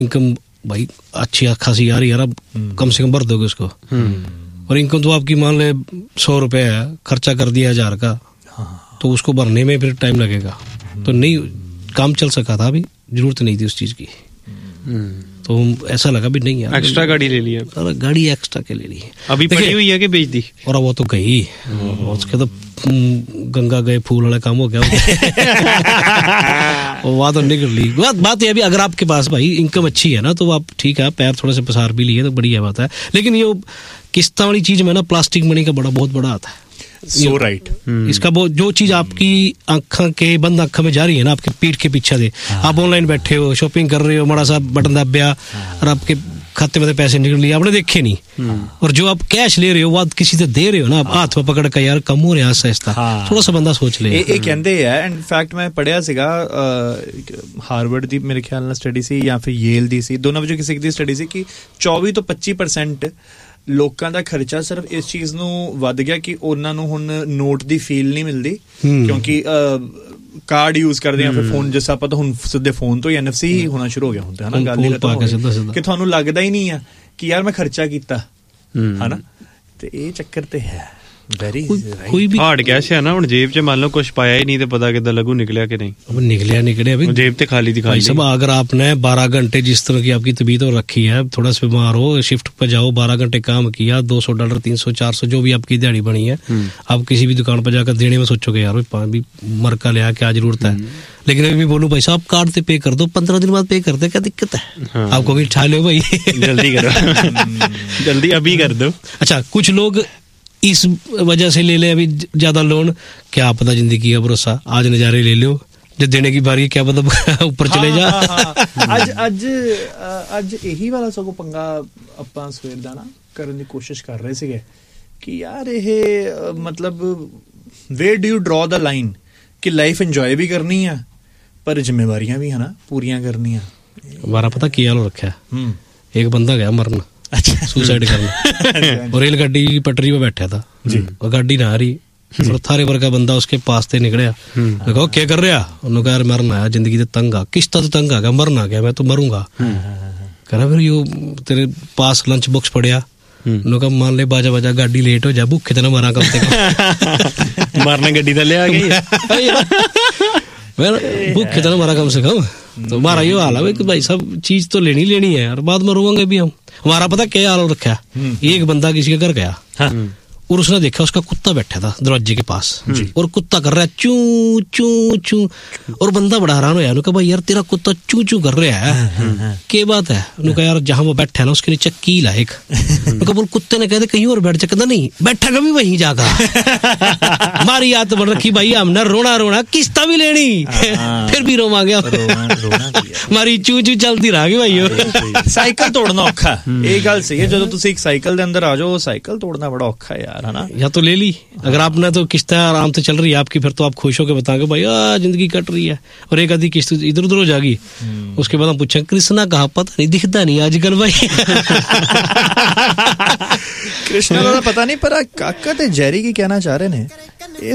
Income भाई अच्छी खासी आ रही है ना, कम से कम भर दोगे उसको। और इनकम तो आपकी मान ले 100 रुपये है, खर्चा कर दिया 1000 का, तो उसको भरने में फिर टाइम लगेगा। तो नहीं काम चल सका था, अभी जरूरत नहीं थी उस चीज़ की। तो ऐसा लगा भी नहीं यार, एक्स्ट्रा गाड़ी ले ली है। अरे गाड़ी एक्स्ट्रा के ले ली, अभी पड़ी हुई है कि बेच दी? और वो तो गई, उसके तो गंगा गए फूल वाला काम हो गया। वहाँ तो निकल ली। बात ये अभी अगर आपके पास भाई इनकम अच्छी है ना, तो आप ठीक है, पैर थोड़े से पसार भी लिए तो बढ़िया बात है। लेकिन ये किस्ता वाली चीज में ना प्लास्टिक मनी का बहुत बड़ा आता है। सो राइट। इसका जो चीज आपकी आंखों के बंद आंखों में जा रही है ना, आपके पीठ के पीछे से, आप ऑनलाइन बैठे हो, शॉपिंग कर रहे हो, बड़ा सा बटन दबाया और आपके खाते में पैसे निकल लिए, आपने देखे नहीं। और जो आप कैश ले रहे हो वो किसी से दे रहे हो ना, आप हाथ में पकड़ कर यार कम हो रहा है, थोड़ा सा बंदा सोच ले। ਇਹ ਕਹਿੰਦੇ ਆ, ਐਂਡ ਫੈਕਟ ਮੈਂ ਪੜਿਆ ਸੀਗਾ ਹਾਰਵਰਡ ਦੀ ਮੇਰੇ ਖਿਆਲ ਨਾਲ ਸਟੱਡੀ ਸੀ ਜਾਂ ਫਿਰ ਯੇਲ ਦੀ ਸੀ, ਦੋਨਾਂ ਵਿੱਚੋਂ ਕਿਸੇ ਦੀ ਸਟੱਡੀ ਸੀ ਕਿ 24 ਤੋਂ 25% ਲੋਕਾਂ ਦਾ ਖਰਚਾ ਸਿਰਫ ਇਸ ਚੀਜ਼ ਨੂੰ ਵੱਧ ਗਿਆ ਕਿ ਉਹਨਾਂ ਨੂੰ ਹੁਣ ਨੋਟ ਦੀ ਫੀਲ ਨਹੀਂ ਮਿਲਦੀ, ਕਿਉਂਕਿ ਕਾਰਡ ਯੂਜ਼ ਕਰਦੇ ਆ, ਫਿਰ ਫੋਨ ਜਿਸ ਆਪਾਂ ਤਾਂ ਹੁਣ ਸਿੱਧੇ ਫੋਨ ਤੋਂ ਹੀ NFC ਹੋਣਾ ਸ਼ੁਰੂ ਹੋ ਗਿਆ ਹੁੰਦਾ ਹੈ ਨਾ, ਗੱਲ ਇਹ ਤਾਂ ਕਿ ਤੁਹਾਨੂੰ ਲੱਗਦਾ ਹੀ ਨਹੀਂ ਆ ਕਿ ਯਾਰ ਮੈਂ ਖਰਚਾ ਕੀਤਾ ਹੈ ਨਾ। ਤੇ ਇਹ ਚੱਕਰ ਤੇ ਹੈ कोई भी हार्ड कैश है ना, जेब च मान लो कुछ पाया ही नहीं तो पता कितना लगू निकलिया कि नहीं। अब निकले अभी जेब ते खाली दिखाई सब। अगर आपने 12 घंटे जिस तरह की आपकी तबीयत हो रखी है, थोड़ा सा बीमार हो, शिफ्ट पर जाओ, 12 घंटे काम किया, $200 300 400 जो भी आपकी दिहाड़ी बनी है, आप किसी भी दुकान पर जाकर देने में सोचोगे यार भी मर का लिया क्या जरूरत है। लेकिन अभी बोलूं भाई साहब कार्ड से पे कर दो, 15 दिन बाद पे कर दे, क्या दिक्कत है? आपको भी ठा लो भाई, जल्दी करो जल्दी अभी कर दो। अच्छा, कुछ लोग इस वजह से ले ले अभी ज्यादा लोन, क्या पता जिंदगी का भरोसा, आज नजारे ले लो, जब देने की बारी क्या पता ऊपर चले जा। ਅੱਜ ਇਹੀ ਵਾਲਾ ਸਗੋਂ ਪੰਗਾ ਆਪਾਂ ਸਵੇਰ ਦਾ ਨਾ ਕਰਨ ਦੀ ਕੋਸ਼ਿਸ਼ ਕਰ ਰਹੇ ਸੀਗੇ ਕਿ ਯਾਰ ਇਹ ਮਤਲਬ ਵੇਅਰ ਡੂ ਯੂ ਡਰਾ ਦ ਲਾਈਨ ਕਿ ਲਾਈਫ ਇੰਜॉय भी करनी है पर जिम्मेवारियां भी है ना पूरियां करनी है। हमारा पता क्या हाल रखा है, एक बंदा गया मरना, अच्छा सुसाइड करना, और रेलगाड़ी की पटरी पे बैठा था जी, और गाड़ी ना आ रही, और थारे वर्गा बंदा उसके पास से निकलिया, कहा क्या कर रहा, उन्होंने कहा मरना है, जिंदगी से तंग आ, किस्ता तो तंग आ गया, मरना गया मैं तो मरूंगा। कह रहा फिर यो तेरे पास लंच बॉक्स पड़िया, उन्होंने कहा मान ले बाजा बाजा गाड़ी लेट हो जा, भूखे तो ना मारा कम से कम मारने गड्डी तो ले आ गई भूखे तो ना मारा कम से कम। तो हमारा ये हाल है कि भाई सब चीज तो लेनी है, और बाद में रोएंगे भी हम। हमारा पता क्या हाल रखा है, एक बंदा किसी के घर गया और उसने देखा उसका कुत्ता बैठा था दरवाजे के पास, और कुत्ता कर रहा है चू चू चू, और बंदा बड़ा हैरान होया, उन्होंने कहा भाई यार तेरा कुत्ता चू चू कर रहा है, क्या बात है? उन्होंने कहा यार जहां वो बैठा है ना उसके नीचे कील है एक। उन्होंने कहा बोल कुत्ते ने कहते कहीं और बैठ जा, कहता नहीं बैठा कभी वहीं जाकर। हमारी याद बन रखी भाई, हमने रोना किस्ता भी लेनी, फिर भी रोमा गया, हमारी चू चू चलती रह गई भाई। ਸਾਈਕਲ ਤੋੜਨਾ ਔਖਾ, ਇਹ ਗੱਲ ਸਹੀ ਹੈ। ਜਦੋਂ ਤੁਸੀਂ ਇੱਕ ਸਾਈਕਲ ਦੇ ਅੰਦਰ ਆ ਜਾਓ, ਸਾਈਕਲ ਤੋੜਨਾ ਬੜਾ ਔਖਾ ਹੈ यार, है ना। या तो ले ली, अगर आपने तो किस्त आराम से चल रही है आपकी, फिर तो आप खुश होकर बताओगे भाई जिंदगी कट रही है, और एक आधी किस्त इधर उधर हो जाएगी, उसके बाद हम पूछेंगे कृष्णा कहा, पता नहीं दिखता नहीं आजकल भाई। कृष्णा का पता नहीं, पर काका ते जैरी की कहना चाह रहे ने